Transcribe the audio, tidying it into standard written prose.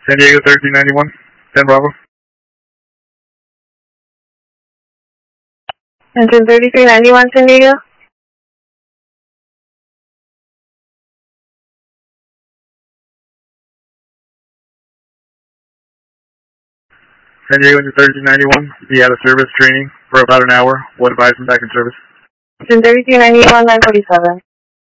San Diego 1391, 10 Bravo. Engine 3391, San Diego. San Diego 1391, be out of service training for about an hour. What advisement back in service? Engine 3391, 947.